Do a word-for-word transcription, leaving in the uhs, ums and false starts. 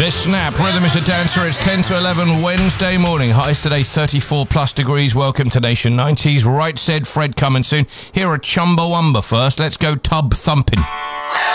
This Snap, Rhythm is a Dancer. It's ten to eleven Wednesday morning. Highs today thirty-four plus degrees. Welcome to Nation nineties. Right said Fred coming soon. Here are Chumbawamba first. Let's go tub thumping.